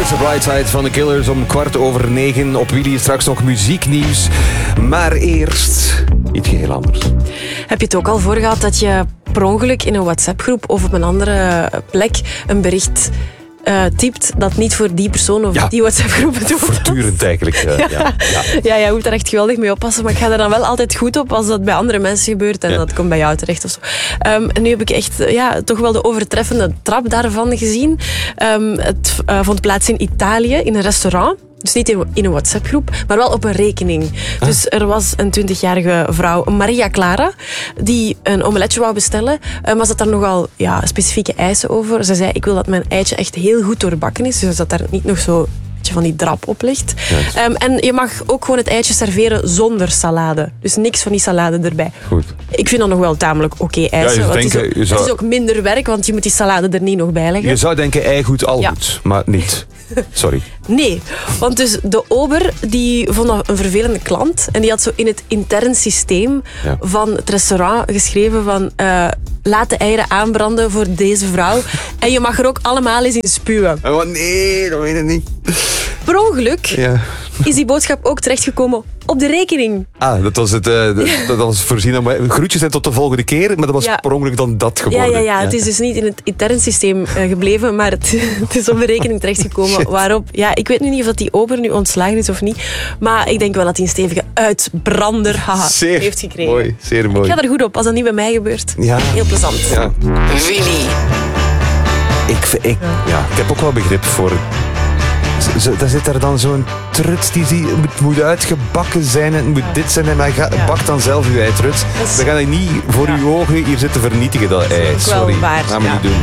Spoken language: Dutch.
The Bright Side van de Killers om 9:15. Op Willy straks nog muzieknieuws. Maar eerst iets heel anders. Heb je het ook al voor gehad dat je per ongeluk in een WhatsApp-groep of op een andere plek een bericht typt dat niet voor die persoon of die WhatsApp-groep bedoeld was? Voortdurend eigenlijk. Ja, jij moet daar echt geweldig mee oppassen. Maar ik ga er dan wel altijd goed op als dat bij andere mensen gebeurt en dat komt bij jou terecht of zo. En nu heb ik echt toch wel de overtreffende trap daarvan gezien. Het vond plaats in Italië, in een restaurant. Dus niet in een WhatsApp-groep, maar wel op een rekening. Dus er was een 20-jarige vrouw, Maria Clara, die een omeletje wou bestellen. Maar ze had daar nogal specifieke eisen over. Ze zei, ik wil dat mijn eitje echt heel goed doorbakken is. Dus dat daar niet nog zo van die drap op ligt. En je mag ook gewoon het eitje serveren zonder salade. Dus niks van die salade erbij. Goed. Ik vind dat nog wel tamelijk oké eisen. Het is ook minder werk, want je moet die salade er niet nog bij leggen. Je zou denken, ei goed, al goed. Maar niet. Sorry. Nee, want dus de ober die vond dat een vervelende klant. En die had zo in het intern systeem van het restaurant geschreven van... laat de eieren aanbranden voor deze vrouw. En je mag er ook allemaal eens in spuwen. Oh, nee, dat weet ik niet. Per ongeluk is die boodschap ook terechtgekomen op de rekening. Dat was het. Dat was voorzien. Groetjes en tot de volgende keer. Maar dat was per ongeluk dan dat geworden. Ja, het is dus niet in het intern systeem gebleven, maar het is op de rekening terechtgekomen. Waarop, ik weet nu niet of dat die ober nu ontslagen is of niet. Maar ik denk wel dat hij een stevige uitbrander heeft gekregen. Mooi, zeer mooi. Ik ga er goed op als dat niet bij mij gebeurt. Ja. Heel plezant. Ja. Willy. Ik heb ook wel begrip voor... Daar zit er dan zo'n trut die moet uitgebakken zijn en het moet dit zijn en bak dan zelf uw ei, trut. Dan ga je niet voor uw ogen hier zitten vernietigen, dat ei. Sorry, waar, gaan we niet doen.